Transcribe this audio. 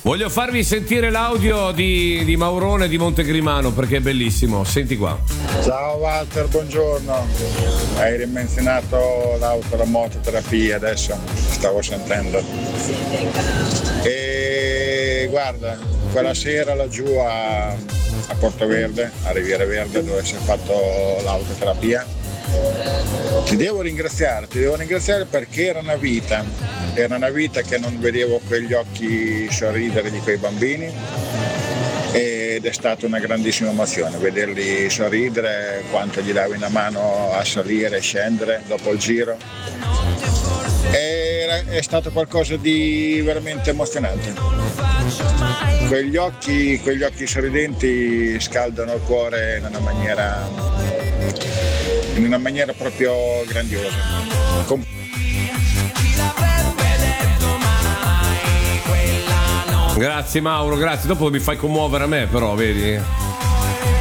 Voglio farvi sentire l'audio di Maurone di Montegrimano perché è bellissimo. Senti qua. Ciao Walter, buongiorno. Hai rimenzionato la mototerapia, adesso stavo sentendo. E guarda, quella sera laggiù a Porto Verde, a Riviera Verde, dove si è fatto l'autoterapia, ti devo ringraziare perché era una vita che non vedevo quegli occhi sorridere di quei bambini ed è stata una grandissima emozione vederli sorridere quanto gli davi una mano a salire e scendere dopo il giro. È stato qualcosa di veramente emozionante. Quegli occhi sorridenti scaldano il cuore in una maniera proprio grandiosa. Grazie Mauro, grazie. Dopo mi fai commuovere a me, però, vedi?